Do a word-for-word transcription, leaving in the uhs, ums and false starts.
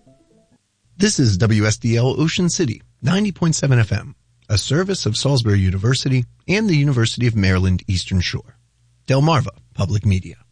This is W S D L Ocean City, ninety point seven F M, a service of Salisbury University and the University of Maryland Eastern Shore. Delmarva Public Media.